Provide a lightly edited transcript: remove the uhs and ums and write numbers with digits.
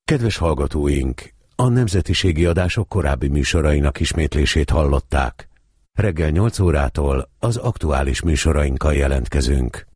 Kedves hallgatóink, a nemzetiségi adások korábbi műsorainak ismétlését hallották. Reggel 8 órától az aktuális műsorainkkal jelentkezünk.